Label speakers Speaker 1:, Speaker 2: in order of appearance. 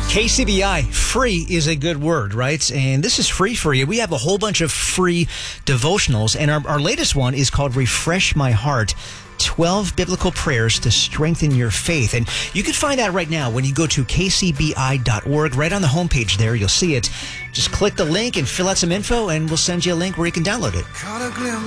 Speaker 1: KCBI, free is a good word, right? And this is free for you. We have a whole bunch of free devotionals, and our latest one is called Refresh My Heart. 12 biblical prayers to strengthen your faith. And you can find that right now when you go to kcbi.org. Right on the homepage there, you'll see it. Just click the link and fill out some info, and we'll send you a link where you can download it.